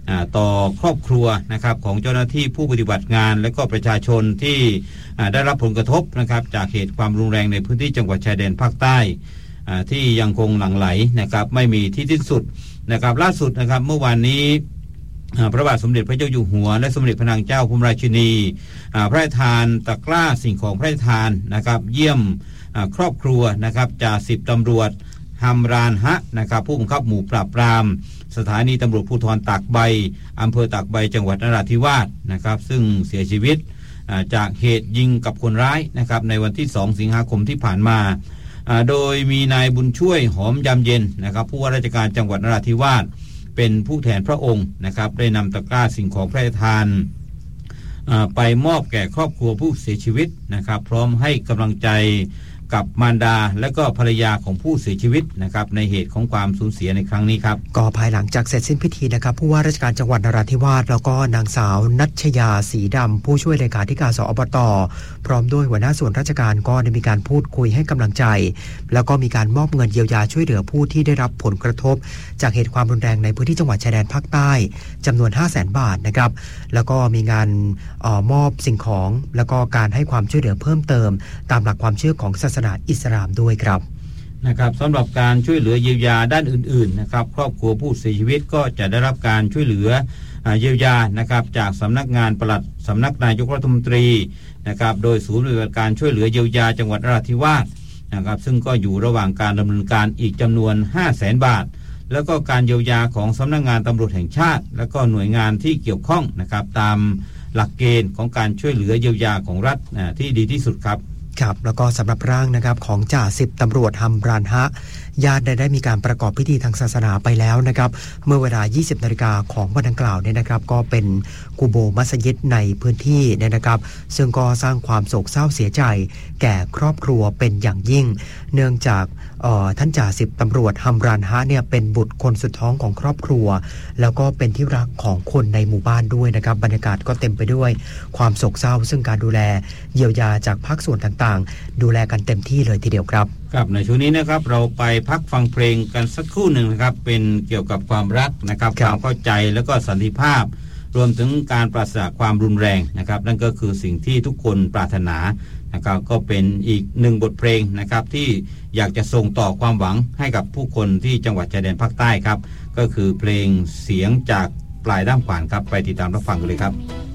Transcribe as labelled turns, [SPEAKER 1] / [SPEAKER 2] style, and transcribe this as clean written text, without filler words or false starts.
[SPEAKER 1] ต่อครอบครัวนะครับของเจ้าหน้าที่ผู้ปฏิบัติงานและก็ประชาชนที่ได้รับผลกระทบนะครับจากเหตุความรุนแรงในพื้นที่จังหวัดชายแดนภาคใต้ที่ยังคงหลั่งไหลนะครับไม่มีที่สิ้นสุดนะครับล่าสุดนะครับเมื่อวานนี้พระบาทสมเด็จพระเจ้าอยู่หัวและสมเด็จพระนางเจ้าพระบรมราชินีพระราชทานตะกร้าสิ่งของพระราชทานนะครับเยี่ยมครอบครัวนะครับจ่าสิบตำรวจฮัมรานฮะนะครับผู้บังคับหมู่ปราบปรามสถานีตำรวจภูธรตากใบอำเภอตากใบจังหวัดนราธิวาสนะครับซึ่งเสียชีวิตจากเหตุยิงกับคนร้ายนะครับในวันที่2สิงหาคมที่ผ่านมาโดยมีนายบุญช่วยหอมยามเย็นนะครับผู้ว่าราชการจังหวัดนราธิวาสเป็นผู้แทนพระองค์นะครับได้นำตะกร้าสิ่งของพระราชทานไปมอบแก่ครอบครัวผู้เสียชีวิตนะครับพร้อมให้กำลังใจกับมารดาและก็ภรรยาของผู้เสียชีวิตนะครับในเหตุของความสูญเสียในครั้งนี้ครับ
[SPEAKER 2] ก็ภายหลังจากเสร็จสิ้นพิธีนะครับผู้ว่าราชการจังหวัดนราธิวาสแล้วก็นางสาวนัชยาศรีดำผู้ช่วยเลขาธิการสอบต.พร้อมด้วยหัวหน้าส่วนราชการก็ได้มีการพูดคุยให้กำลังใจแล้วก็มีการมอบเงินเยียวยาช่วยเหลือผู้ที่ได้รับผลกระทบจากเหตุความรุนแรงในพื้นที่จังหวัดชายแดนภาคใต้จำนวน 500,000 บาทนะครับแล้วก็มีงานมอบสิ่งของแล้วก็การให้ความช่วยเหลือเพิ่มเติมตามหลักความเชื่อของศาสนาอิสลามด้วยครับ
[SPEAKER 1] นะครับสำหรับการช่วยเหลือเยียวยาด้านอื่นๆนะครับครอบครัวผู้เสียชีวิตก็จะได้รับการช่วยเหลือเยียวยานะครับจากสำนักงานปลัดสำนักนายกรัฐมนตรีนะครับโดยศูนย์ปฏิบัติการช่วยเหลือเยียวยาจังหวัดนราธิวาสนะครับซึ่งก็อยู่ระหว่างการดำเนินการอีกจำนวน 500,000 บาทแล้วก็การเยียวยาของสำนักงานตำรวจแห่งชาติและก็หน่วยงานที่เกี่ยวข้องนะครับตามหลักเกณฑ์ของการช่วยเหลือเยียวยาของรัฐที่ดีที่สุดครับ
[SPEAKER 2] ครับแล้วก็สำหรับร่างนะครับของจ่าสิบตำรวจฮัมรานฮะญาติได้มีการประกอบพิธีทางศาสนาไปแล้วนะครับเมื่อเวลา 20 นาฬิกาของวันดังกล่าวเนี่ยนะครับก็เป็นกุโบมัสยิดในพื้นที่เนี่ยนะครับซึ่งก็สร้างความโศกเศร้าเสียใจแก่ครอบครัวเป็นอย่างยิ่งเนื่องจากท่านจ่าสิบตำรวจฮัมรานฮะเนี่ยเป็นบุตรคนสุดท้องของครอบครัวแล้วก็เป็นที่รักของคนในหมู่บ้านด้วยนะครับบรรยากาศก็เต็มไปด้วยความโศกเศร้าซึ่งการดูแลเยียวยาจากภาคส่วนต่างๆดูแลกันเต็มที่เลยทีเดียวครับ
[SPEAKER 1] ครับในช่วงนี้นะครับเราไปพักฟังเพลงกันสักครู่หนึ่งนะครับเป็นเกี่ยวกับความรักนะครับความเข้าใจแล้วก็สันติภาพรวมถึงการปราศจากความรุนแรงนะครับนั่นก็คือสิ่งที่ทุกคนปรารถนานะครับก็เป็นอีกหนึ่งบทเพลงนะครับที่อยากจะส่งต่อความหวังให้กับผู้คนที่จังหวัดชายแดนภาคใต้ครับก็คือเพลงเสียงจากปลายด้ามขวานครับไปติดตามรับฟังกันเลยครับ